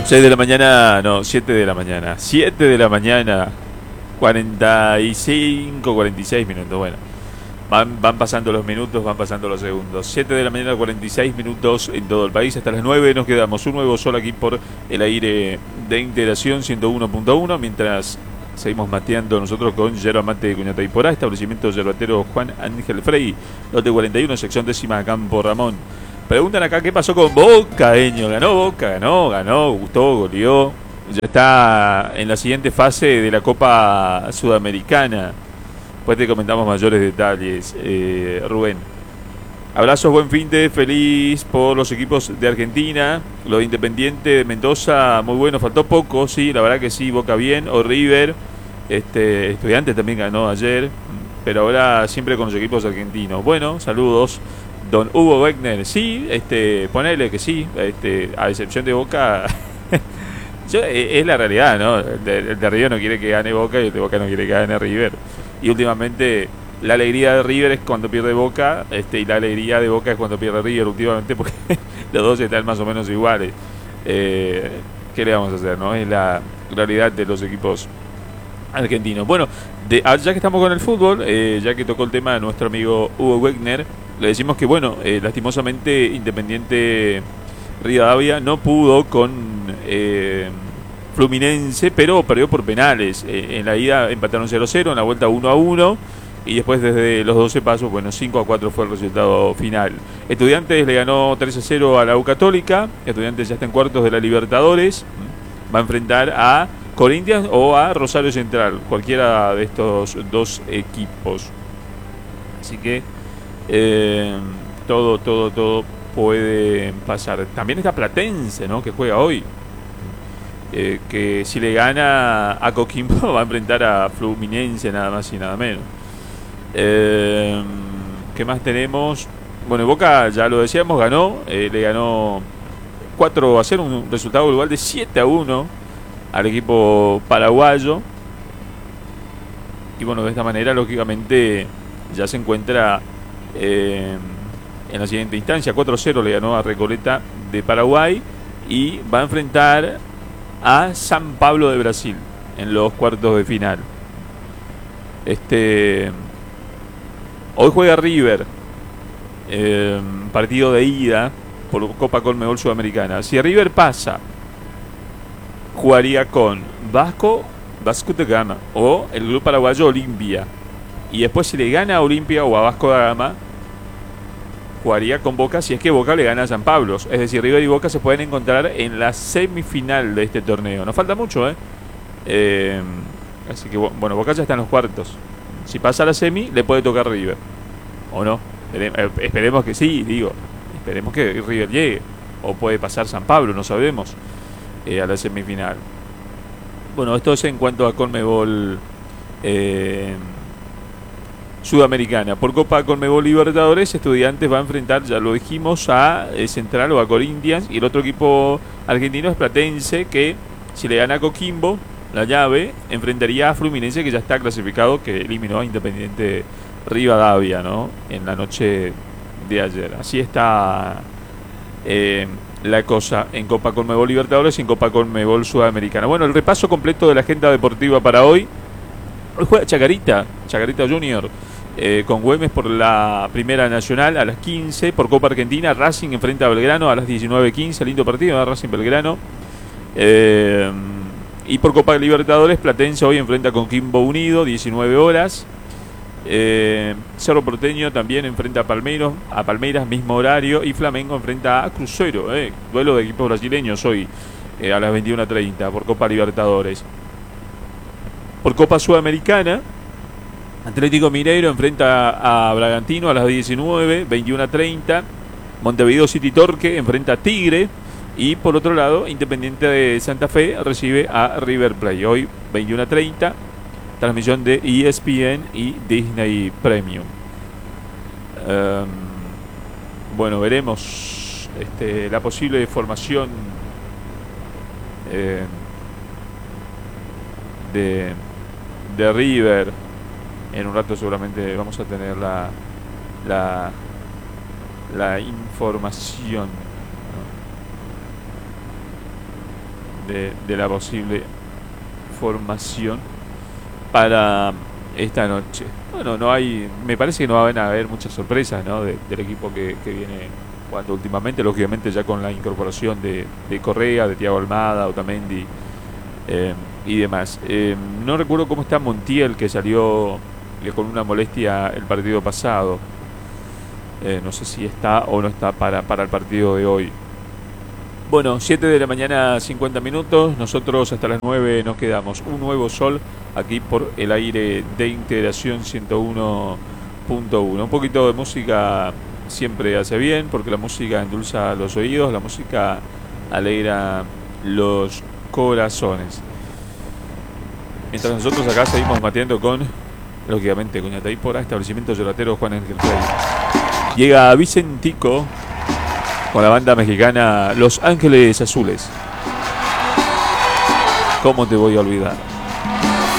6 de la mañana, no, 7 de la mañana. 7 de la mañana, 45, 46 minutos. Bueno, van pasando los minutos, van pasando los segundos. 7 de la mañana, 46 minutos en todo el país. Hasta las 9 nos quedamos. Un nuevo sol aquí por el aire de Integración 101.1. Mientras seguimos mateando nosotros con yerba mate de Cuñatayporá, establecimiento yerbatero Juan Ángel Frey, lote 41, sección décima, Campo Ramón. Preguntan acá qué pasó con Boca, Eño. Ganó Boca, ganó, gustó, goleó. Ya está en la siguiente fase de la Copa Sudamericana. Después te comentamos mayores detalles, Rubén. Abrazos, buen fin de feliz por los equipos de Argentina. Lo de Independiente de Mendoza, muy bueno, faltó poco, sí, la verdad que sí, Boca bien. O River, Estudiantes también ganó ayer, pero ahora siempre con los equipos argentinos. Bueno, saludos. Don Hugo Wegner, sí, ponele que sí, a excepción de Boca, es la realidad, ¿no? El de River no quiere que gane Boca y el de Boca no quiere que gane River. Y últimamente la alegría de River es cuando pierde Boca, y la alegría de Boca es cuando pierde River últimamente, porque los dos están más o menos iguales. ¿Qué le vamos a hacer, no? Es la realidad de los equipos argentinos. Bueno, ya que estamos con el fútbol, ya que tocó el tema de nuestro amigo Hugo Wegner, le decimos que, bueno, lastimosamente Independiente Rivadavia no pudo con Fluminense, pero perdió por penales. En la ida empataron 0-0, en la vuelta 1-1, y después desde los 12 pasos, bueno, 5-4 fue el resultado final. Estudiantes le ganó 3-0 a la U Católica. Estudiantes ya está en cuartos de la Libertadores. Va a enfrentar a Corinthians o a Rosario Central, cualquiera de estos dos equipos. Así que todo puede pasar. También está Platense, ¿no?, que juega hoy, que si le gana a Coquimbo va a enfrentar a Fluminense, nada más y nada menos. ¿Qué más tenemos? Bueno, Boca, ya lo decíamos, ganó, le ganó 4-0, un resultado global de 7-1 al equipo paraguayo. Y bueno, de esta manera, lógicamente, ya se encuentra en la siguiente instancia. 4-0 le ganó a Recoleta de Paraguay y va a enfrentar a San Pablo de Brasil en los cuartos de final. Hoy juega River, partido de ida por Copa Conmebol Sudamericana. Si River pasa, jugaría con Vasco da Gama o el club paraguayo Olimpia. Y después, si le gana a Olimpia o a Vasco da Gama, jugaría con Boca, si es que Boca le gana a San Pablo. Es decir, River y Boca se pueden encontrar en la semifinal de este torneo. No falta mucho, así que bueno, Boca ya está en los cuartos. Si pasa a la semi, le puede tocar River, ¿o no? Esperemos que sí, esperemos que River llegue. O puede pasar San Pablo, no sabemos, a la semifinal. Bueno, esto es en cuanto a Conmebol Sudamericana. Por Copa Conmebol Libertadores, Estudiantes va a enfrentar, ya lo dijimos, a Central o a Corinthians. Y el otro equipo argentino es Platense, que si le gana a Coquimbo la llave, enfrentaría a Fluminense, que ya está clasificado, que eliminó a Independiente Rivadavia, ¿no?, en la noche de ayer. Así está la cosa en Copa Conmebol Libertadores y en Copa Conmebol Sudamericana. Bueno, el repaso completo de la agenda deportiva para hoy. Hoy juega Chacarita Junior con Güemes por la Primera Nacional a las 15. Por Copa Argentina, Racing enfrenta a Belgrano a las 19:15. Lindo partido, ¿no? Racing Belgrano. Y por Copa Libertadores, Platense hoy enfrenta con Coquimbo Unido, 19 horas. Cerro Porteño también enfrenta a Palmeiras, mismo horario. Y Flamengo enfrenta a Cruzeiro, duelo de equipos brasileños hoy a las 21:30 por Copa Libertadores. Por Copa Sudamericana, Atlético Mineiro enfrenta a Bragantino a las 19, 21:30. Montevideo City Torque enfrenta a Tigre. Y por otro lado, Independiente de Santa Fe recibe a River Plate. Hoy 21:30, transmisión de ESPN y Disney Premium. Bueno, veremos la posible formación de River. En un rato seguramente vamos a tener la información de la posible formación para esta noche. Bueno, no hay, me parece que no van a haber muchas sorpresas, ¿no? Del equipo que viene jugando últimamente, lógicamente ya con la incorporación de Correa, de Thiago Almada, Otamendi y demás. No recuerdo cómo está Montiel, que salió con una molestia el partido pasado. No sé si está o no está para el partido de hoy. Bueno, 7 de la mañana, 50 minutos. Nosotros hasta las 9 nos quedamos. Un nuevo sol aquí por el aire de Integración 101.1. Un poquito de música siempre hace bien, porque la música endulza los oídos, la música alegra los corazones. Mientras nosotros acá seguimos mateando con, lógicamente, con Yataípora, establecimiento lloratero Juan Ángel Frey. Llega Vicentico con la banda mexicana Los Ángeles Azules. ¿Cómo te voy a olvidar?